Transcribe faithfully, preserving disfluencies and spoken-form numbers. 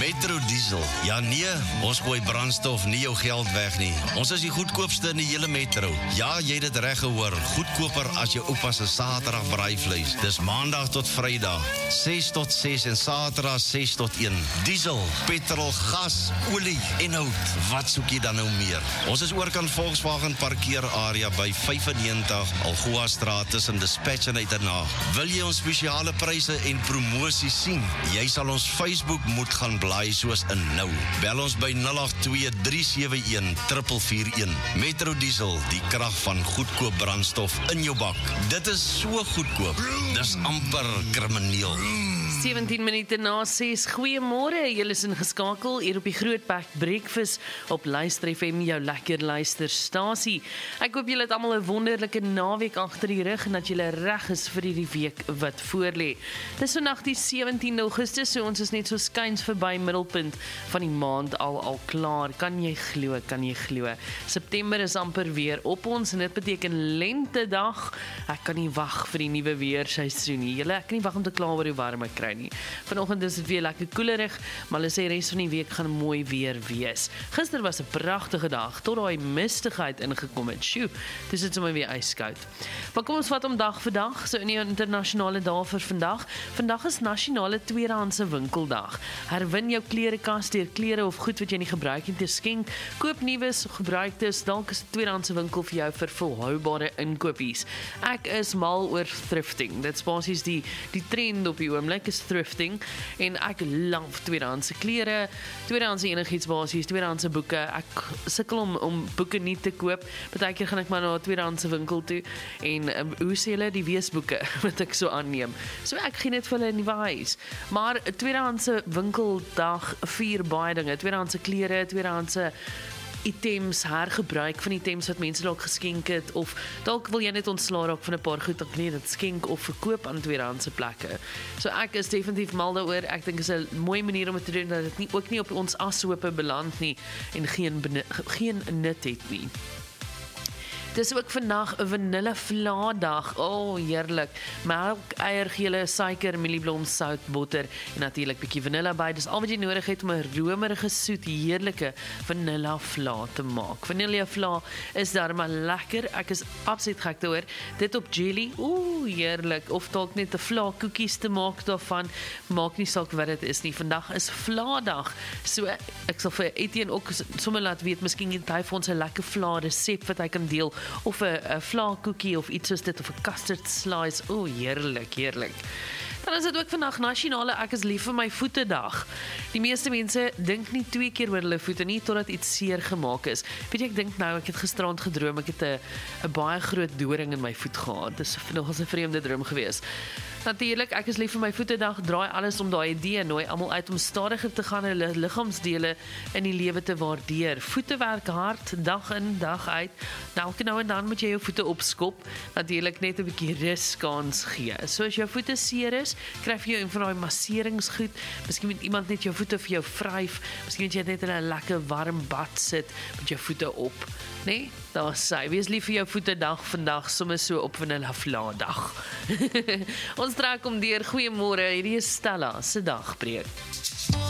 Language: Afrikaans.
Metro Diesel. Ja nee, ons gooi brandstof nie jou geld weg nie. Ons is die goedkoopste in die hele Metro. Ja, jy het dit reg gehoor. Goedkoper as jou oupa se Saterdag braaivleis. Dis Maandag tot Vrydag, ses tot ses en Saterdag ses tot een. Diesel, petrol, gas, olie en hout. Wat soek jy dan nou meer? Ons is oorkant Volkswagen parkeerarea by vyfennegentig Algoa Straat tussen Dispatch en Uitenhaag. Wil jy ons spesiale pryse en promosie sien? Jy sal ons Facebook moet gaan blaai soos in nou. Bel ons by nul agt twee drie sewe een vier vier een. Metro Diesel, die krag van goedkoop brandstof in jou bak. Dit is so goedkoop. Dis amper krimineel. sewentien minute na ses. Goeiemôre, julle is ingeskakel hier op die Grootbek Breakfast op Luister F M, jou lekker luisterstasie. Ek hoop julle het almal 'n wonderlike naweek agter die rug en dat julle reg is vir hierdie week wat voorlê. Dis vandag die sewentiende Augustus, so ons is net so skuins verby middelpunt van die maand al al klaar. Kan jy glo, kan jy glo. September is amper weer op ons en dit beteken lentedag. Ek kan nie wag vir die nuwe weerseisoen nie. Julle, ek kan nie wag om te kla oor hoe warm ek kry nie. Vanoggend is dit weer lekker koelerig, maar hulle sê res van die week gaan mooi weer wees. Gister was 'n pragtige dag tot daai mistigheid ingekom het. Sjoe, dis dit sommer weer ijskoud. Maar kom ons vat om dag vir dag, so in die internasionale dae vir vandag. Vandag is nasionale tweedehandse winkeldag. Herwin jou klerekas deur klere of goed wat jy nie gebruik nie te skenk. Koop nuus, gebruiktes, dalk is 'n tweedehandse winkel vir jou vir volhoubare inkopies. Ek is mal oor thrifting. Dit is basies die die trend op die oomblik is thrifting en ek love tweedehandse klere, tweedehandse enigiets basies, tweedehandse boeke. Ek sukkel om om boeke nie te koop. Partykeer gaan ek maar na 'n tweedehandse winkel toe en um, hoe sê hulle die weesboeke wat ek so aanneem. So ek gee net vir hulle in die huis. Maar 'n tweedehandse winkeldag vier baie dinge, tweedehandse klere, tweedehandse items, hergebruik van items wat mense dalk geskenk het, of dalk wil jy net ontslaa raak van 'n paar goed, dan kan jy dit skenk of verkoop aan tweedehandse plekke. So ek is definitief mal daaroor. Ek dink is 'n mooi manier om dit te doen dat dit nie ook nie op ons ashope beland nie en geen geen nut het nie. Dis ook vandag 'n vanille vla dag. O, oh, heerlik. Melk, eier, gele, suiker, mielieblom, sout, botter en natuurlik bietjie vanille by. Dis al wat jy nodig het om 'n romerige, soet, heerlike vanilla vla te maak. Vanilla vla is darem lekker. Ek is absoluut gek daaroor. Dit op jelly, ooh, heerlik. Of dalk net 'n vla koekies te maak daarvan. Maak nie saak wat dit is nie. Vandag is vla dag. So ek sal vir Etienne ook sommer laat weet, miskien het hy vir ons 'n lekker vla resep wat hy kan deel. Of 'n vla koekie of iets soos dit, of 'n custard slice. O, heerlik, heerlik. Dan is dit ook vandag nasionale ek is lief vir my voete dag. Die meeste mense dink nie twee keer oor hulle voete nie totdat iets seer gemaak is. Weet jy, ek dink nou, ek het gisterand gedroom, ek het 'n 'n baie groot doring in my voet gehad. Dis nogals 'n vreemde droom gewees. Natuurlik, ek is lief vir my voete dag, draai alles om daai idee, nooi almal uit om stadiger te gaan hulle liggaamsdele in die lewe te waardeer. Voete werk hard, dag in, dag uit. Nou, nou en dan moet jy jou voete opskop, natuurlik net 'n bietjie ruskans gee. So as jou voete seer is, kry jy een van daai masseringsgoed. Miskien moet iemand net jou voete vir jou vryf. Miskien moet jy net in 'n lekker warm bad sit met jou voete op. Nee, daar sê, wees lief vir jou voete dag vandag, sommer so op vanilla vla dag. Ons trek om deur. Goeiemôre, hierdie is Stella se dagbreek.